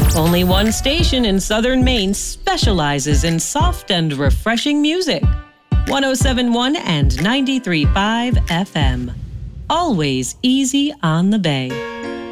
Only one station in southern Maine specializes in soft and refreshing music. 107.1 and 93.5 FM. Always easy on the bay.